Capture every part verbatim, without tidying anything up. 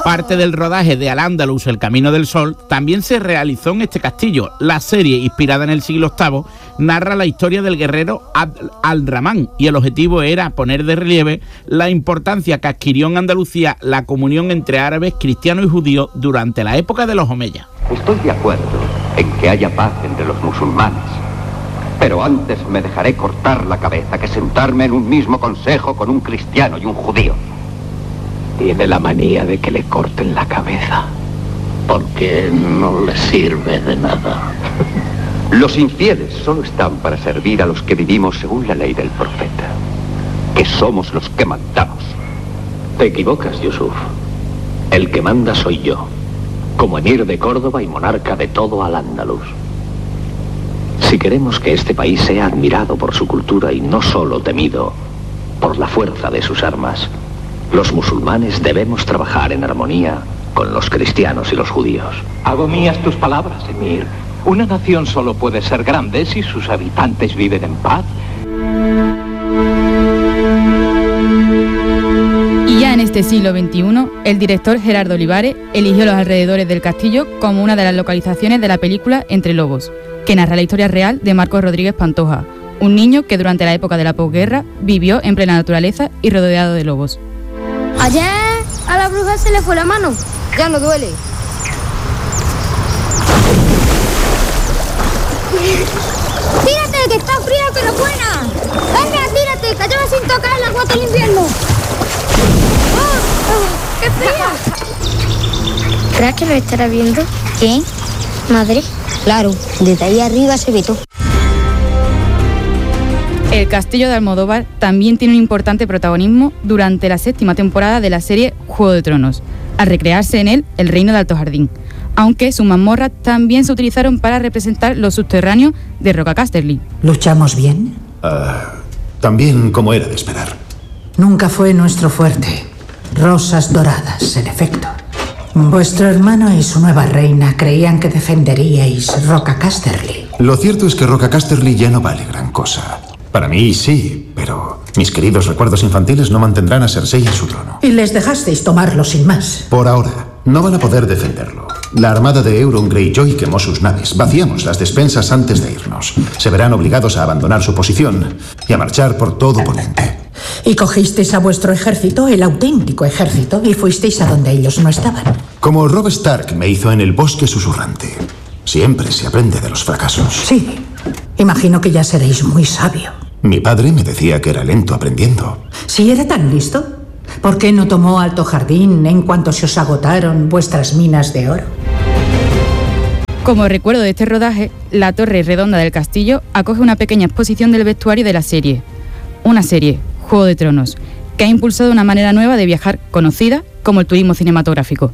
Parte del rodaje de Al-Ándalus, El Camino del Sol, también se realizó en este castillo. La serie, inspirada en el siglo octavo, narra la historia del guerrero Abd al-Rahman y el objetivo era poner de relieve la importancia que adquirió en Andalucía la comunión entre árabes, cristianos y judíos durante la época de los omeyas. Estoy de acuerdo en que haya paz entre los musulmanes, pero antes me dejaré cortar la cabeza que sentarme en un mismo consejo con un cristiano y un judío. Tiene la manía de que le corten la cabeza, porque no le sirve de nada. Los infieles solo están para servir a los que vivimos según la ley del profeta, que somos los que mandamos. Te equivocas, Yusuf. El que manda soy yo, como emir de Córdoba y monarca de todo Al-Ándalus. Si queremos que este país sea admirado por su cultura y no solo temido por la fuerza de sus armas, los musulmanes debemos trabajar en armonía con los cristianos y los judíos. Hago mías tus palabras, emir. Una nación solo puede ser grande si sus habitantes viven en paz. Y ya en este siglo veintiuno, el director Gerardo Olivares eligió los alrededores del castillo como una de las localizaciones de la película Entre Lobos, que narra la historia real de Marcos Rodríguez Pantoja, un niño que durante la época de la posguerra vivió en plena naturaleza y rodeado de lobos. Ayer a la bruja se le fue la mano, ya no duele. ¡Tírate, que está fría pero buena! ¡Venga, tírate, que lleva sin tocar el agua del invierno! ¡Oh, oh, qué fría! ¿Crees que lo estará viendo? ¿Quién? Madre. Claro, desde ahí arriba se ve todo. El castillo de Almodóvar también tiene un importante protagonismo durante la séptima temporada de la serie Juego de Tronos, al recrearse en él el reino de Alto Jardín, aunque sus mazmorras también se utilizaron para representar los subterráneos de Roca Casterly. ¿Luchamos bien? Uh, también como era de esperar. Nunca fue nuestro fuerte. Rosas doradas, en efecto. Vuestro hermano y su nueva reina creían que defenderíais Roca Casterly. Lo cierto es que Roca Casterly ya no vale gran cosa. Para mí sí, pero mis queridos recuerdos infantiles no mantendrán a Cersei en su trono. Y les dejasteis tomarlo sin más. Por ahora, no van a poder defenderlo. La armada de Euron Greyjoy quemó sus naves. Vaciamos las despensas antes de irnos. Se verán obligados a abandonar su posición y a marchar por todo Ponente. Y cogisteis a vuestro ejército, el auténtico ejército, y fuisteis a donde ellos no estaban. Como Robb Stark me hizo en el bosque susurrante. Siempre se aprende de los fracasos. Sí, imagino que ya seréis muy sabio. Mi padre me decía que era lento aprendiendo. Si era tan listo, ¿por qué no tomó Alto Jardín en cuanto se os agotaron vuestras minas de oro? Como recuerdo de este rodaje, la torre redonda del castillo acoge una pequeña exposición del vestuario de la serie. Una serie, Juego de Tronos, que ha impulsado una manera nueva de viajar conocida como el turismo cinematográfico.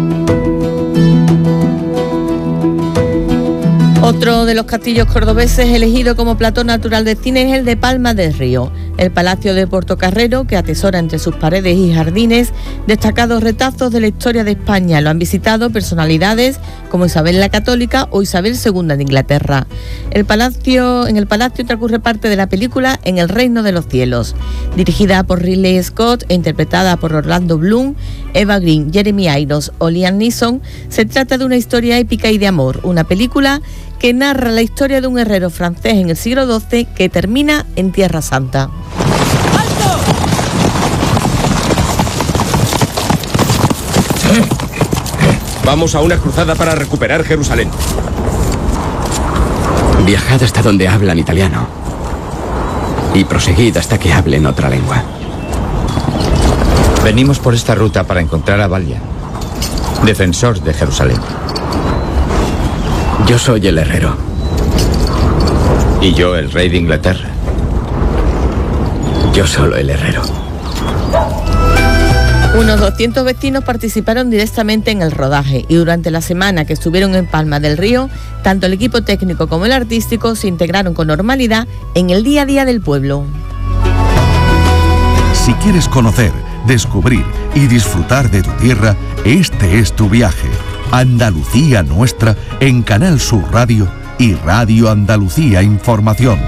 Otro de los castillos cordobeses elegido como plató natural de cine es el de Palma del Río, el Palacio de Portocarrero, que atesora entre sus paredes y jardines destacados retazos de la historia de España. Lo han visitado personalidades como Isabel la Católica o Isabel segunda de Inglaterra. El palacio, en el palacio transcurre parte de la película En el Reino de los Cielos, dirigida por Ridley Scott e interpretada por Orlando Bloom, Eva Green, Jeremy Irons o Liam Neeson. Se trata de una historia épica y de amor, una película que narra la historia de un herrero francés en el siglo doce que termina en Tierra Santa. Vamos a una cruzada para recuperar Jerusalén. Viajad hasta donde hablan italiano y proseguid hasta que hablen otra lengua. Venimos por esta ruta para encontrar a Vallian, defensor de Jerusalén. Yo soy el herrero. Y yo el rey de Inglaterra. Yo solo el herrero. Unos doscientos vecinos participaron directamente en el rodaje y durante la semana que estuvieron en Palma del Río, tanto el equipo técnico como el artístico se integraron con normalidad en el día a día del pueblo. Si quieres conocer, descubrir y disfrutar de tu tierra, este es tu viaje. Andalucía Nuestra en Canal Sur Radio y Radio Andalucía Información.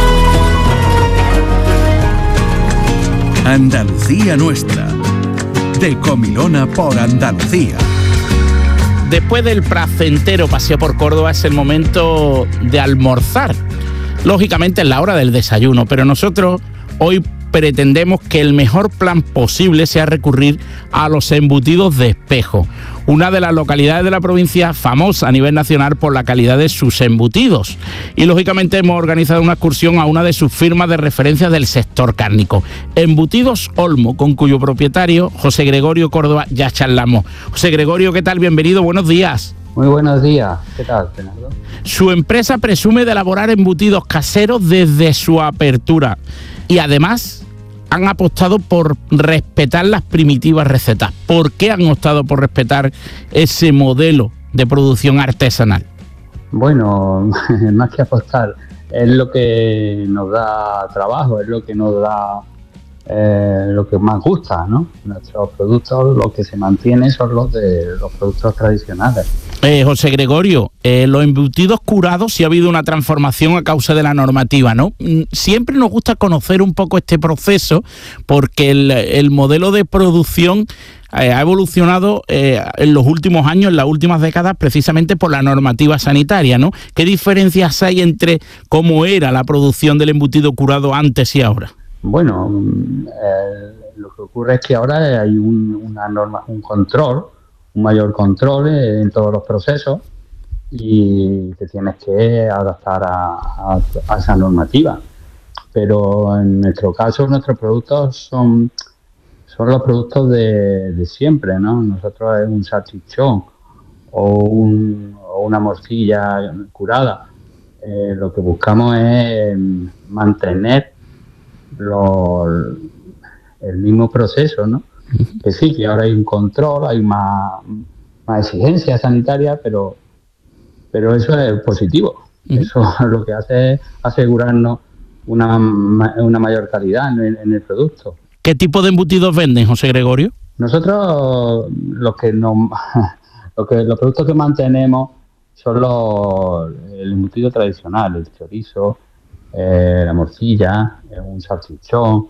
Andalucía Nuestra. de Comilona por Andalucía. Después del placentero paseo por Córdoba es el momento de almorzar. Lógicamente es la hora del desayuno, pero nosotros hoy pretendemos que el mejor plan posible sea recurrir a los embutidos de Espejo, una de las localidades de la provincia famosa a nivel nacional por la calidad de sus embutidos. Y lógicamente hemos organizado una excursión a una de sus firmas de referencia del sector cárnico, Embutidos Olmo, con cuyo propietario, José Gregorio Córdoba, ya charlamos. José Gregorio, ¿qué tal? Bienvenido, buenos días. Muy buenos días, ¿qué tal, Bernardo? Su empresa presume de elaborar embutidos caseros desde su apertura y además han apostado por respetar las primitivas recetas. ¿Por qué han optado por respetar ese modelo de producción artesanal? Bueno, más que apostar, es lo que nos da trabajo, es lo que nos da eh, lo que más gusta, ¿no? Nuestros productos, lo que se mantiene son los de los productos tradicionales. Eh, José Gregorio, eh, los embutidos curados sí ha habido una transformación a causa de la normativa, ¿no? Siempre nos gusta conocer un poco este proceso porque el, el modelo de producción eh, ha evolucionado eh, en los últimos años, en las últimas décadas, precisamente por la normativa sanitaria, ¿no? ¿Qué diferencias hay entre cómo era la producción del embutido curado antes y ahora? Bueno, eh, lo que ocurre es que ahora hay un, una norma, un control, un mayor control en todos los procesos y te tienes que adaptar a, a, a esa normativa. Pero en nuestro caso, nuestros productos son, son los productos de, de siempre, ¿no? Nosotros es un salchichón o, un, o una morcilla curada. Eh, lo que buscamos es mantener Lo, el mismo proceso, ¿no? Que sí, que ahora hay un control, hay más, más exigencias sanitarias, pero, pero eso es positivo. Uh-huh. Eso lo que hace es asegurarnos una, una mayor calidad en, en el producto. ¿Qué tipo de embutidos venden, José Gregorio? Nosotros los que nos, lo que los productos que mantenemos son los el embutido tradicional, el chorizo, Eh, la morcilla, eh, un salchichón,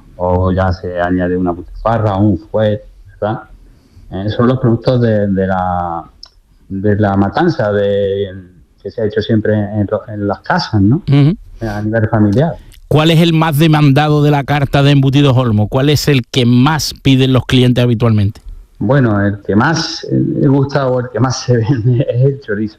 o ya se añade una butifarra, un fuet, ¿verdad? Eh, son los productos de, de la de la matanza de, que se ha hecho siempre en, en las casas, ¿no? Uh-huh. A nivel familiar. ¿Cuál es el más demandado de la carta de embutidos Olmo? ¿Cuál es el que más piden los clientes habitualmente? Bueno, el que más me gusta o el que más se vende es el chorizo.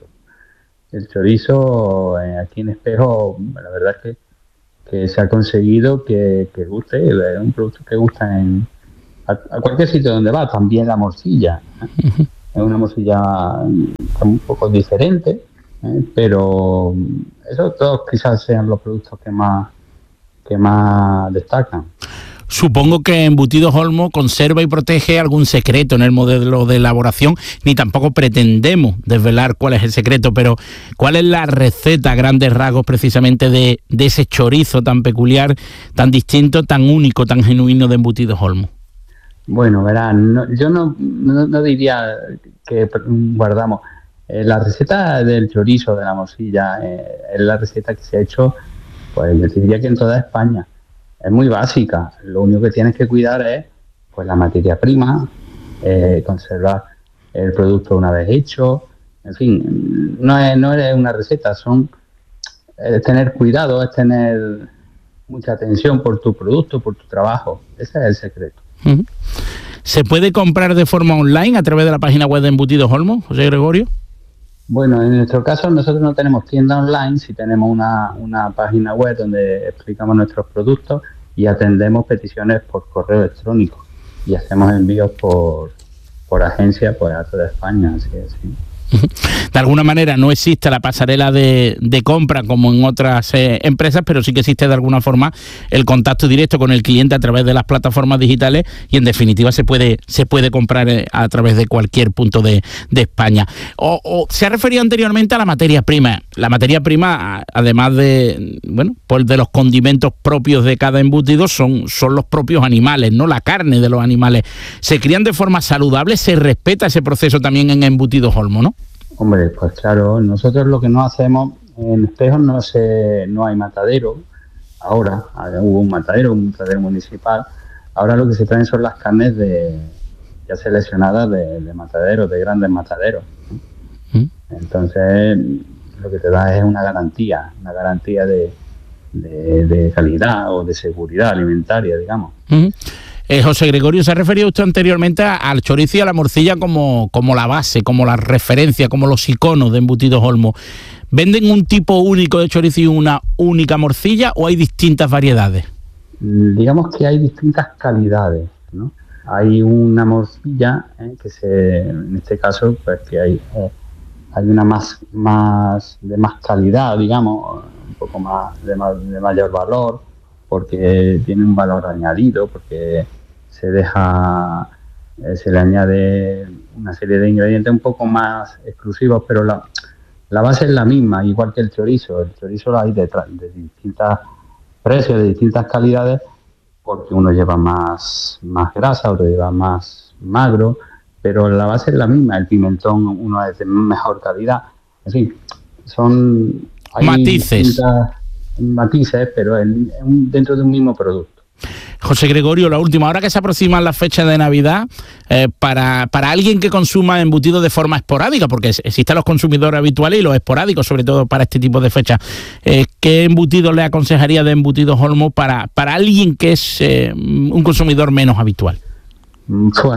El chorizo eh, aquí en Espejo, la verdad es que, que se ha conseguido que, que guste, es un producto que gusta en, a, a cualquier sitio donde va, también la morcilla. ¿eh? Uh-huh. Es una morcilla un poco diferente, ¿eh? Pero esos todos quizás sean los productos que más, que más destacan. Supongo que Embutidos Olmo conserva y protege algún secreto en el modelo de elaboración, ni tampoco pretendemos desvelar cuál es el secreto, pero ¿cuál es la receta a grandes rasgos precisamente de, de ese chorizo tan peculiar, tan distinto, tan único, tan genuino de Embutidos Olmo? Bueno, verán, no, yo no, no, no diría que guardamos. Eh, la receta del chorizo, de la morcilla, eh, es la receta que se ha hecho, pues yo diría que en toda España. Es muy básica, lo único que tienes que cuidar es pues la materia prima, eh, conservar el producto una vez hecho, en fin, no es, no es una receta, son es tener cuidado, es tener mucha atención por tu producto, por tu trabajo, ese es el secreto. Uh-huh. ¿Se puede comprar de forma online a través de la página web de Embutidos Olmo, José Gregorio? Bueno, en nuestro caso nosotros no tenemos tienda online, sí tenemos una, una página web donde explicamos nuestros productos y atendemos peticiones por correo electrónico y hacemos envíos por, por agencia pues, a toda España, así es. Sí. De alguna manera no existe la pasarela de, de compra como en otras eh, empresas, pero sí que existe de alguna forma el contacto directo con el cliente a través de las plataformas digitales y en definitiva se puede se puede comprar eh, a través de cualquier punto de, de España. O, o se ha referido anteriormente a la materia prima. La materia prima, además de bueno, pues de los condimentos propios de cada embutido, son, son los propios animales, ¿no? La carne de los animales. ¿Se crían de forma saludable? ¿Se respeta ese proceso también en Embutidos Olmo, no? Hombre, pues claro, nosotros lo que no hacemos, en Espejo no se, no hay matadero, ahora, hubo un matadero, un matadero municipal, ahora lo que se traen son las carnes de, ya seleccionadas de, de mataderos, de grandes mataderos. ¿Mm? Entonces, lo que te da es una garantía, una garantía de, de, de calidad o de seguridad alimentaria, digamos. ¿Mm? Eh, José Gregorio, se ha referido usted anteriormente al chorizo y a la morcilla como, como la base, como la referencia, como los iconos de Embutidos Olmo. ¿Venden un tipo único de chorizo y una única morcilla o hay distintas variedades? Digamos que hay distintas calidades, ¿no? Hay una morcilla eh, que se, en este caso, pues que hay, eh, hay una más, más de más calidad, digamos, un poco más de, de mayor valor, porque tiene un valor añadido, porque se deja, eh, se le añade una serie de ingredientes un poco más exclusivos, pero la, la base es la misma, igual que el chorizo. El chorizo lo hay de, de distintas precios, de distintas calidades, porque uno lleva más, más grasa, otro lleva más magro, pero la base es la misma. El pimentón uno es de mejor calidad. En fin, son hay matices. matices, pero en, en, dentro de un mismo producto. José Gregorio, la última, ahora que se aproximan las fechas de Navidad, eh, para, para alguien que consuma embutidos de forma esporádica, porque existen los consumidores habituales y los esporádicos, sobre todo para este tipo de fechas, eh, ¿qué embutidos le aconsejaría de Embutidos Olmo para, para alguien que es eh, un consumidor menos habitual? Pues,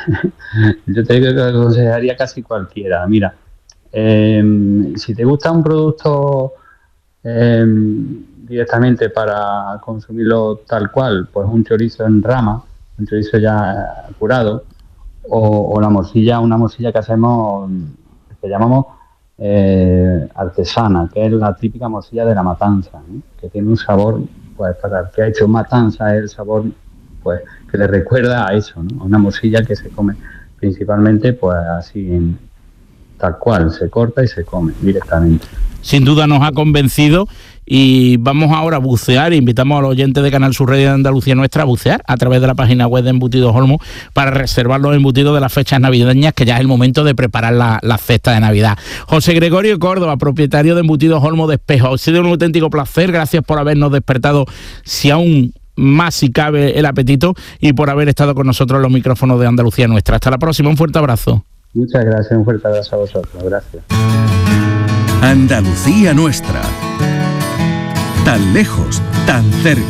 yo te digo que aconsejaría casi cualquiera. Mira, eh, si te gusta un producto eh, directamente para consumirlo tal cual, pues un chorizo en rama, un chorizo ya curado, o, o la morcilla, una morcilla que hacemos, que llamamos eh, artesana, que es la típica morcilla de la matanza, ¿no? Que tiene un sabor, pues para el que ha hecho matanza, es el sabor pues que le recuerda a eso, ¿no? Una morcilla que se come principalmente pues así en, tal cual, se corta y se come directamente. Sin duda nos ha convencido y vamos ahora a bucear. Invitamos a los oyentes de Canal Sur Radio de Andalucía Nuestra a bucear a través de la página web de Embutidos Olmo para reservar los embutidos de las fechas navideñas, que ya es el momento de preparar la, la cesta de Navidad. José Gregorio Córdoba, propietario de Embutidos Olmo de Espejo, ha sido un auténtico placer. Gracias por habernos despertado, si aún más si cabe, el apetito, y por haber estado con nosotros en los micrófonos de Andalucía Nuestra. Hasta la próxima, un fuerte abrazo. Muchas gracias, un fuerte abrazo a vosotros. Gracias. Andalucía Nuestra. Tan lejos, tan cerca.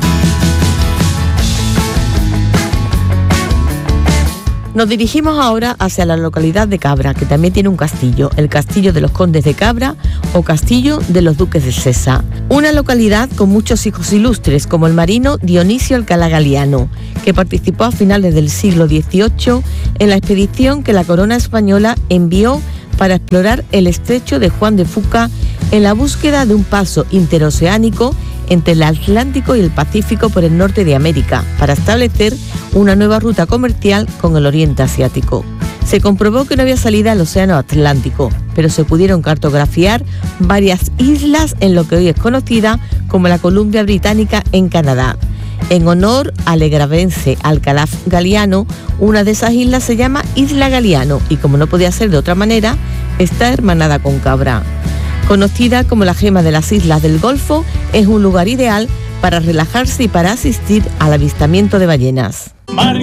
Nos dirigimos ahora hacia la localidad de Cabra, que también tiene un castillo, el Castillo de los Condes de Cabra o Castillo de los Duques de Sesa. Una localidad con muchos hijos ilustres, como el marino Dionisio Alcalá Galiano, que participó a finales del siglo dieciocho en la expedición que la corona española envió para explorar el estrecho de Juan de Fuca en la búsqueda de un paso interoceánico entre el Atlántico y el Pacífico por el norte de América, para establecer una nueva ruta comercial con el Oriente Asiático. Se comprobó que no había salida al Océano Atlántico, pero se pudieron cartografiar varias islas en lo que hoy es conocida como la Columbia Británica en Canadá. En honor al egravense Alcalá Galiano, una de esas islas se llama Isla Galiano y, como no podía ser de otra manera, está hermanada con Cabra. Conocida como la gema de las islas del Golfo, es un lugar ideal para relajarse y para asistir al avistamiento de ballenas.